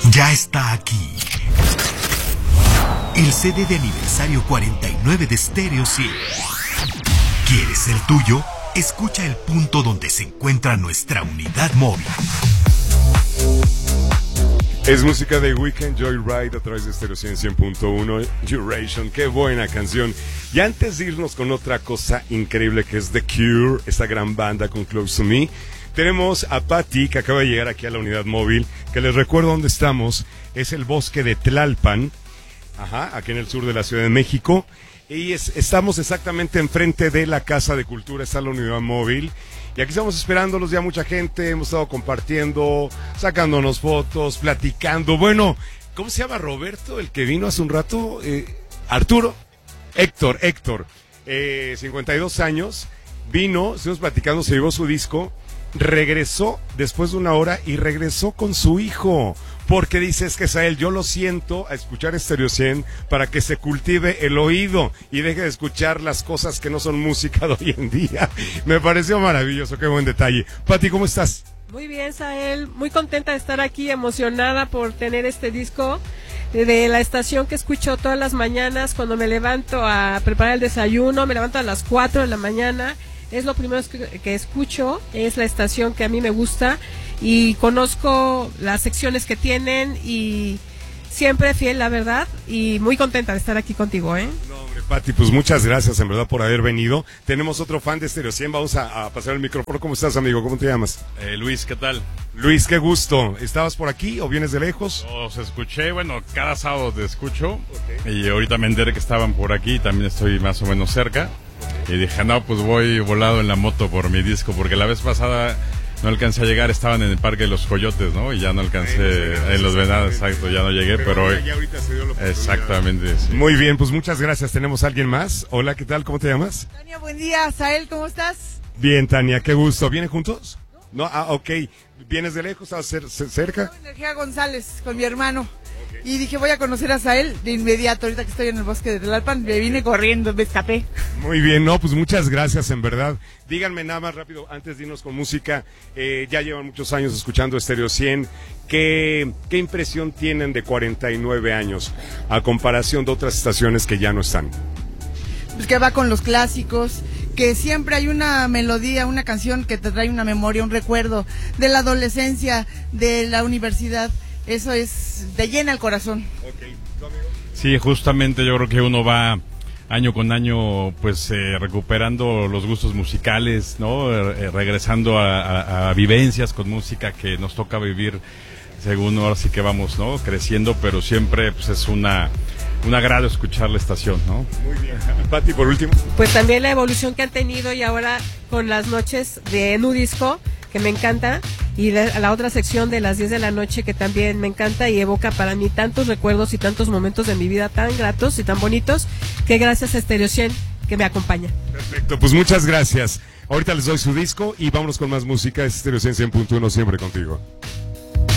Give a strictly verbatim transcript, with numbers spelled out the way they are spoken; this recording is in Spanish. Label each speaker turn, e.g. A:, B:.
A: Ya está aquí. El C D de aniversario cuarenta y nueve de Stereo cien. ¿Quieres el tuyo? Escucha el punto donde se encuentra nuestra unidad móvil.
B: Es música de Weekend Joyride a través de Stereo cien punto uno. Duration, qué buena canción. Y antes de irnos con otra cosa increíble que es The Cure, esta gran banda con Close to Me, tenemos a Patti, que acaba de llegar aquí a la unidad móvil, que les recuerdo dónde estamos. Es el bosque de Tlalpan, ajá, aquí en el sur de la Ciudad de México. Y es, estamos exactamente enfrente de la Casa de Cultura, está la unidad móvil. Y aquí estamos esperándolos, ya mucha gente, hemos estado compartiendo, sacándonos fotos, platicando. Bueno, ¿cómo se llama Roberto, el que vino hace un rato? Eh, Arturo, Héctor, Héctor, eh, cincuenta y dos años, vino, estuvimos platicando, se llevó su disco, regresó después de una hora y regresó con su hijo. Porque dice, es que Sael, yo lo siento a escuchar Stereo cien para que se cultive el oído y deje de escuchar las cosas que no son música de hoy en día. Me pareció maravilloso, qué buen detalle. Pati, ¿cómo estás?
C: Muy bien, Sael, muy contenta de estar aquí, emocionada por tener este disco de la estación que escucho todas las mañanas cuando me levanto a preparar el desayuno, me levanto a las cuatro de la mañana. Es lo primero que escucho, es la estación que a mí me gusta y conozco las secciones que tienen y siempre fiel, la verdad, y muy contenta de estar aquí contigo, ¿eh?
B: No, hombre, Pati, pues muchas gracias en verdad por haber venido. Tenemos otro fan de Stereo cien, vamos a, a pasar el micrófono. ¿Cómo estás, amigo? ¿Cómo te llamas?
D: Eh, Luis, ¿qué tal?
B: Luis, qué gusto. ¿Estabas por aquí o vienes de lejos?
D: Os escuché, bueno, cada sábado te escucho, okay. Y ahorita me enteré que estaban por aquí, también estoy más o menos cerca. Y dije, no, pues voy volado en la moto por mi disco, porque la vez pasada no alcancé a llegar, estaban en el Parque de los Coyotes, ¿no? Y ya no alcancé, en los Venados, exacto, ya no llegué, pero, pero hoy...
B: Ya ahorita se dio la oportunidad.
D: Exactamente, sí.
B: Muy bien, pues muchas gracias. ¿Tenemos a alguien más? Hola, ¿qué tal? ¿Cómo te llamas?
E: Tania, buen día. Sael, ¿cómo estás?
B: Bien, Tania, qué gusto. ¿Vienen juntos? No, ah, ok. ¿Vienes de lejos? ¿Estás cer cerca?
E: Yo, Energía González, con mi hermano. Y dije, voy a conocer a Sael de inmediato, ahorita que estoy en el bosque de Tlalpan, me vine corriendo, me escapé.
B: Muy bien, no, pues muchas gracias, en verdad. Díganme nada más rápido, antes de irnos con música, eh, ya llevan muchos años escuchando Stereo cien, ¿qué, qué impresión tienen de cuarenta y nueve años a comparación de otras estaciones que ya no están?
E: Pues que va con los clásicos, que siempre hay una melodía, una canción que te trae una memoria, un recuerdo de la adolescencia, de la universidad. Eso es, te llena el corazón.
B: Okay. ¿Tu amigo?
D: Sí, justamente yo creo que uno va año con año pues eh, recuperando los gustos musicales, ¿no? Eh, regresando a, a, a vivencias con música que nos toca vivir según ahora sí que vamos, ¿no? Creciendo, pero siempre pues es una un agrado escuchar la estación, ¿no?
B: Muy bien. Pati, por último.
C: Pues también la evolución que han tenido y ahora con las noches de Nudisco, que me encanta, y la, la otra sección de las diez de la noche que también me encanta y evoca para mí tantos recuerdos y tantos momentos de mi vida tan gratos y tan bonitos, que gracias a Stereo cien que me acompaña.
B: Perfecto, pues muchas gracias. Ahorita les doy su disco y vámonos con más música. Es Stereo cien punto uno siempre contigo.